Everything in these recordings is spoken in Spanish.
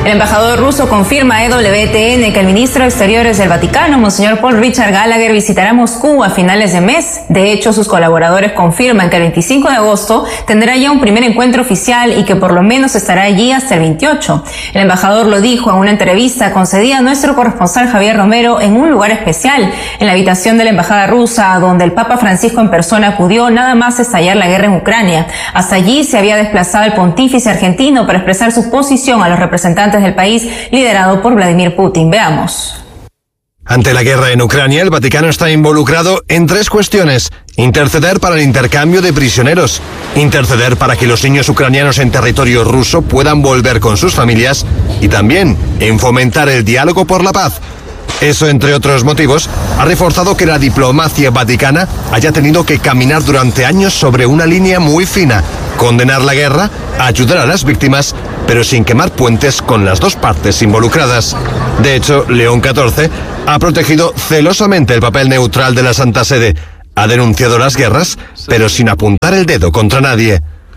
El embajador ruso confirma a EWTN que el ministro de Exteriores del Vaticano, Monseñor Paul Richard Gallagher, visitará Moscú a finales de mes. De hecho, sus colaboradores confirman que el 25 de agosto tendrá ya un primer encuentro oficial y que por lo menos estará allí hasta el 28. El embajador lo dijo en una entrevista concedida a nuestro corresponsal Javier Romero en un lugar especial, en la habitación de la embajada rusa, donde el Papa Francisco en persona acudió nada más estallar la guerra en Ucrania. Hasta allí se había desplazado el pontífice argentino para expresar su posición a los representantes del país liderado por Vladimir Putin. Veamos. Ante la guerra en Ucrania, el Vaticano está involucrado en 3 cuestiones. Interceder para el intercambio de prisioneros, interceder para que los niños ucranianos en territorio ruso puedan volver con sus familias y también en fomentar el diálogo por la paz. Eso, entre otros motivos, ha reforzado que la diplomacia vaticana haya tenido que caminar durante años sobre una línea muy fina: condenar la guerra, ayudar a las víctimas, pero sin quemar puentes con las dos partes involucradas. De hecho, León XIV ha protegido celosamente el papel neutral de la Santa Sede. Ha denunciado las guerras, pero sin apuntar el dedo contra nadie.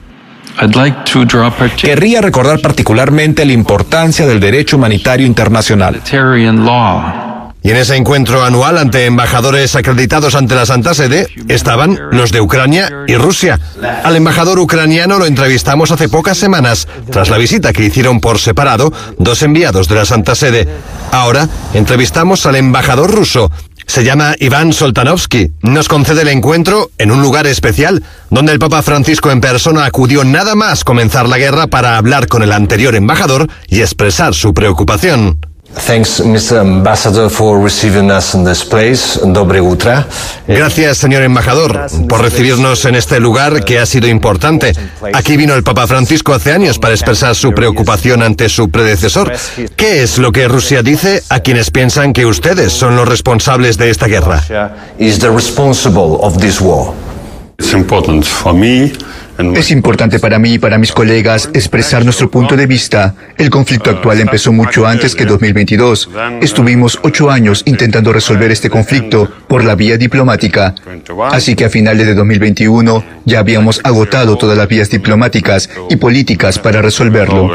Querría recordar particularmente la importancia del derecho humanitario internacional. Y en ese encuentro anual ante embajadores acreditados ante la Santa Sede estaban los de Ucrania y Rusia. Al embajador ucraniano lo entrevistamos hace pocas semanas, tras la visita que hicieron por separado 2 enviados de la Santa Sede. Ahora entrevistamos al embajador ruso. Se llama Iván Soltanovsky. Nos concede el encuentro en un lugar especial, donde el Papa Francisco en persona acudió nada más comenzar la guerra para hablar con el anterior embajador y expresar su preocupación. Thanks, Mr. Ambassador, for receiving us in this place. Dobre utro. Gracias, señor embajador, por recibirnos en este lugar que ha sido importante. Aquí vino el Papa Francisco hace años para expresar su preocupación ante su predecesor. ¿Qué es lo que Rusia dice a quienes piensan que ustedes son los responsables de esta guerra? Is the responsible of this war. It's important for me. Es importante para mí y para mis colegas expresar nuestro punto de vista. El conflicto actual empezó mucho antes que 2022. Estuvimos 8 años intentando resolver este conflicto por la vía diplomática. Así que a finales de 2021 ya habíamos agotado todas las vías diplomáticas y políticas para resolverlo.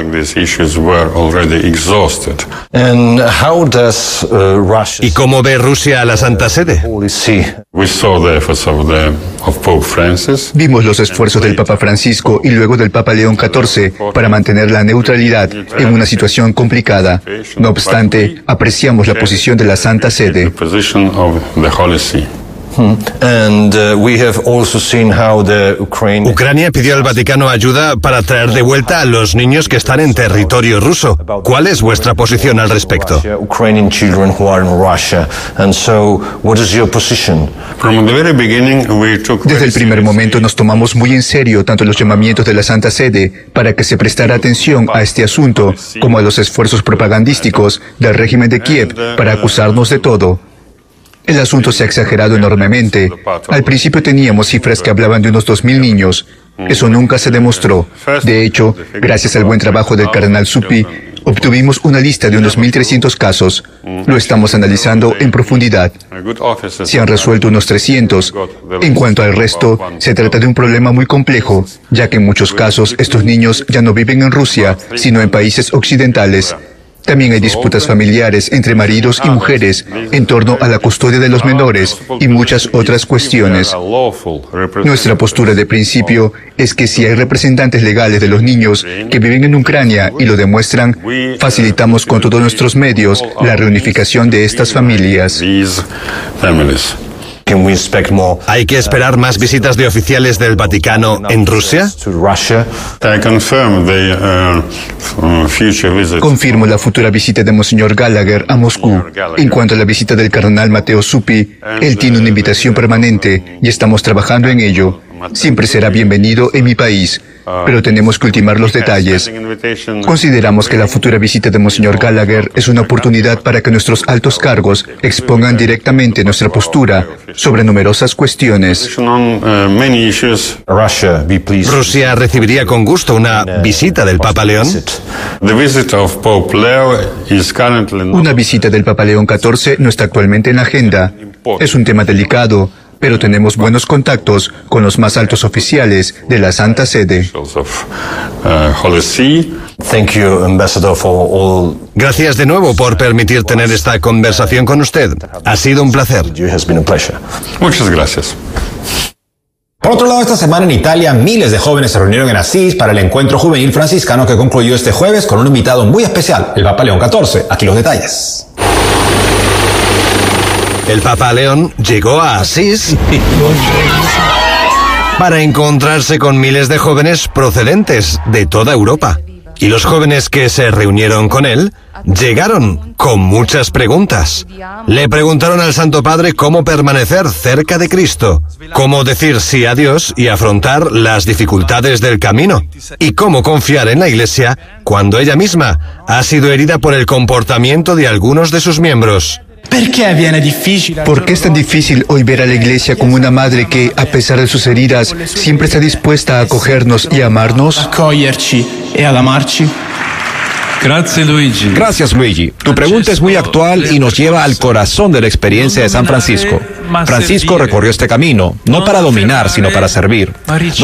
¿Y cómo ve Rusia a la Santa Sede? Vimos los esfuerzos del Papa Francisco y luego del Papa León XIV para mantener la neutralidad en una situación complicada. No obstante, apreciamos la posición de la Santa Sede. Ucrania pidió al Vaticano ayuda para traer de vuelta a los niños que están en territorio ruso. ¿Cuál es vuestra posición al respecto? Desde el primer momento nos tomamos muy en serio tanto los llamamientos de la Santa Sede para que se prestara atención a este asunto como a los esfuerzos propagandísticos del régimen de Kiev para acusarnos de todo. El asunto se ha exagerado enormemente. Al principio teníamos cifras que hablaban de unos 2.000 niños. Eso nunca se demostró. De hecho, gracias al buen trabajo del cardenal Zuppi, obtuvimos una lista de unos 1.300 casos. Lo estamos analizando en profundidad. Se han resuelto unos 300. En cuanto al resto, se trata de un problema muy complejo, ya que en muchos casos estos niños ya no viven en Rusia, sino en países occidentales. También hay disputas familiares entre maridos y mujeres en torno a la custodia de los menores y muchas otras cuestiones. Nuestra postura de principio es que si hay representantes legales de los niños que viven en Ucrania y lo demuestran, facilitamos con todos nuestros medios la reunificación de estas familias. ¿Hay que esperar más visitas de oficiales del Vaticano en Rusia? Confirmo la futura visita de Monseñor Gallagher a Moscú. En cuanto a la visita del cardenal Matteo Zuppi, él tiene una invitación permanente y estamos trabajando en ello. Siempre será bienvenido en mi país, pero tenemos que ultimar los detalles. Consideramos que la futura visita de Monseñor Gallagher es una oportunidad para que nuestros altos cargos expongan directamente nuestra postura sobre numerosas cuestiones. ¿Rusia recibiría con gusto una visita del Papa León? Una visita del Papa León XIV no está actualmente en la agenda. Es un tema delicado, pero tenemos buenos contactos con los más altos oficiales de la Santa Sede. Thank you, Ambassador, for all. Gracias de nuevo por permitir tener esta conversación con usted. Ha sido un placer. It has been a pleasure. Muchas gracias. Por otro lado, esta semana en Italia, miles de jóvenes se reunieron en Asís para el encuentro juvenil franciscano que concluyó este jueves con un invitado muy especial, el Papa León XIV. Aquí los detalles. El Papa León llegó a Asís para encontrarse con miles de jóvenes procedentes de toda Europa. Y los jóvenes que se reunieron con él llegaron con muchas preguntas. Le preguntaron al Santo Padre cómo permanecer cerca de Cristo, cómo decir sí a Dios y afrontar las dificultades del camino, y cómo confiar en la Iglesia cuando ella misma ha sido herida por el comportamiento de algunos de sus miembros. ¿Por qué es tan difícil hoy ver a la Iglesia como una madre que, a pesar de sus heridas, siempre está dispuesta a acogernos y amarnos? Gracias, Luigi. Tu pregunta es muy actual y nos lleva al corazón de la experiencia de San Francisco. Francisco recorrió este camino, no para dominar, sino para servir.